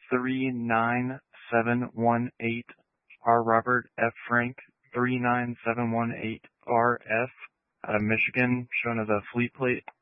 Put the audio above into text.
39718, R. Robert F. Frank 39718 RF out of Michigan, shown as a fleet plate.